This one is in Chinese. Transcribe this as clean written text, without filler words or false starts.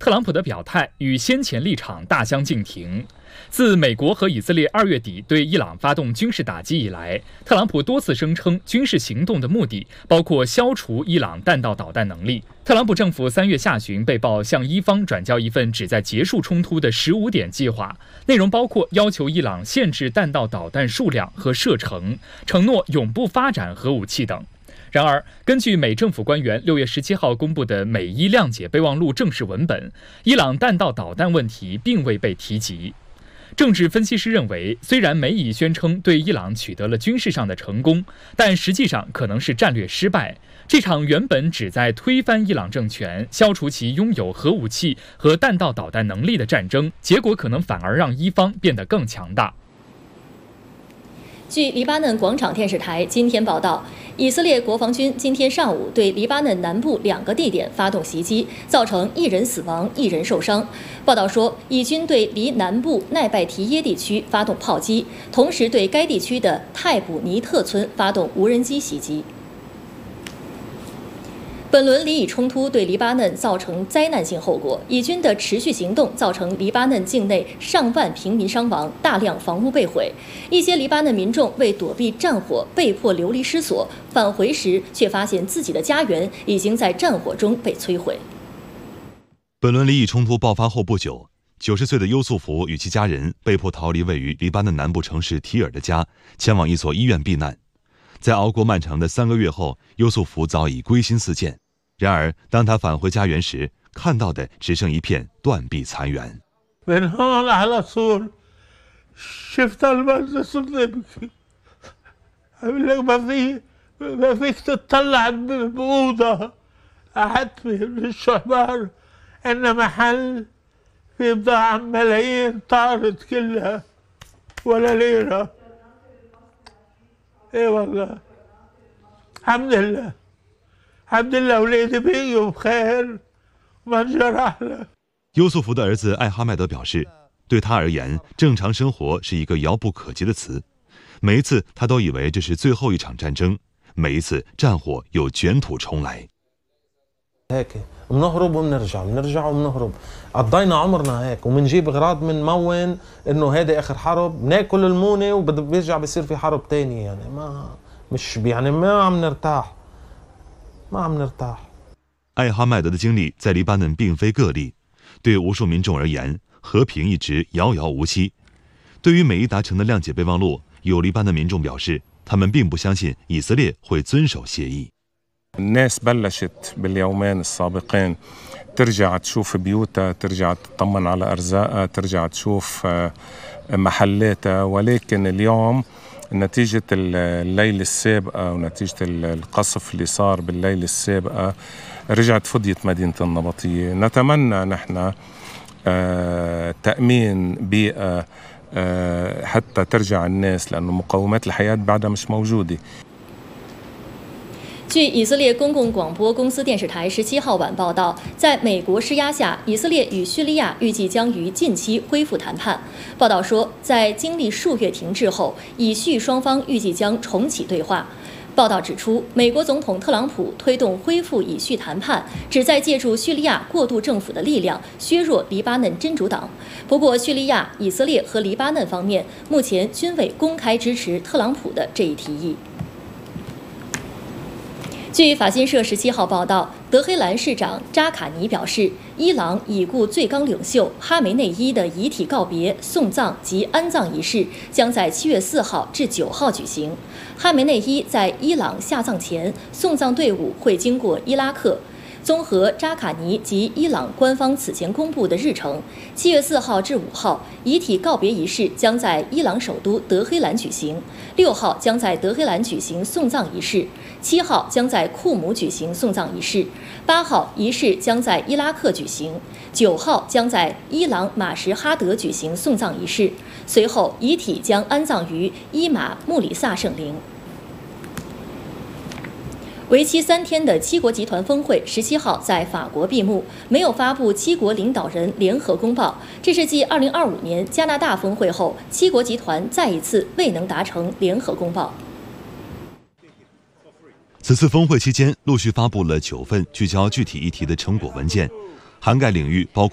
特朗普的表态与先前立场大相径庭。自美国和以色列2月底对伊朗发动军事打击以来，特朗普多次声称军事行动的目的包括消除伊朗弹道导弹能力。特朗普政府3月下旬被曝向伊方转交一份旨在结束冲突的15点计划，内容包括要求伊朗限制弹道导弹数量和射程，承诺永不发展核武器等。然而，根据美政府官员6月17号公布的美伊谅解备忘录正式文本，伊朗弹道导弹问题并未被提及。政治分析师认为，虽然美以宣称对伊朗取得了军事上的成功，但实际上可能是战略失败。这场原本旨在推翻伊朗政权、消除其拥有核武器和弹道导弹能力的战争，结果可能反而让伊方变得更强大。 据黎巴嫩广场电视台今天报道，以色列国防军今天上午对黎巴嫩南部2个地点发动袭击，造成1人死亡、1人受伤。报道说，以军对离南部奈拜提耶地区发动炮击，同时对该地区的泰卜尼特村发动无人机袭击。本轮黎以冲突对黎巴嫩造成灾难性后果，以军的持续行动造成黎巴嫩境内上万平民伤亡，大量房屋被毁。一些黎巴嫩民众为躲避战火，被迫流离失所，返回时却发现自己的家园已经在战火中被摧毁。 本轮黎以冲突爆发后不久，90岁的优素福与其家人被迫逃离位于黎巴嫩南部城市提尔的家，前往一所医院避难。在熬过漫长的3个月后，优素福早已归心似箭。然而，当他返回家园时，看到的只剩一片断壁残垣。优素福的儿子艾哈迈德表示，对他而言，正常生活是一个遥不可及的词。每一次他都以为这是最后一场战争，每一次战火又卷土重来。 بنهرب وبنرجع بنرجع وبنهرب قضينا عمرنا هيك وبنجيب اغراض من مون انه هيدي اخر حرب بناكل المونه وبيرجع بيصير في حرب تاني يعني ما عم نرتاح。 艾哈迈德的经历在黎巴嫩并非个例，对无数民众而言，和平一直遥遥无期。对于美伊达成的谅解备忘录，有黎巴嫩民众表示，他们并不相信以色列会遵守协议。 الناس بلشت باليومين السابقين ترجع تشوف بيوتها، ترجع تطمن على أرزاقها، ترجع تشوف محلاتها، ولكن اليوم نتيجة الليلة السابقة ونتيجة القصف اللي صار بالليلة السابقة رجعت فضيت مدينة النبطية. نتمنى نحن تأمين بيئة حتى ترجع الناس، لأنه مقومات الحياة بعدها مش موجودة。 据以色列公共广播公司电视台17号晚报道，在美国施压下，以色列与叙利亚预计将于近期恢复谈判。报道说，在经历数月停滞后，以叙双方预计将重启对话。报道指出，美国总统特朗普推动恢复以叙谈判，旨在借助叙利亚过渡政府的力量削弱黎巴嫩真主党。不过，叙利亚、以色列和黎巴嫩方面目前均未公开支持特朗普的这一提议。据法新社17号报道，德黑兰市长扎卡尼表示，伊朗已故最高领袖哈梅内伊的遗体告别、送葬及安葬仪式将在7月4号至9号举行。哈梅内伊在伊朗下葬前，送葬队伍会经过伊拉克。综合扎卡尼及伊朗官方此前公布的日程，7月4号至5号，遗体告别仪式将在伊朗首都德黑兰举行；6号将在德黑兰举行送葬仪式；7号将在库姆举行送葬仪式；8号仪式将在伊拉克举行；9号将在伊朗马什哈德举行送葬仪式。随后，遗体将安葬于伊玛穆里萨圣陵。为期3天的七国集团峰会17号在法国闭幕，没有发布七国领导人联合公报。这是继2025年加拿大峰会后，七国集团再一次未能达成联合公报。 此次峰会期间，陆续发布了9份聚焦具体议题的成果文件，涵盖领域包括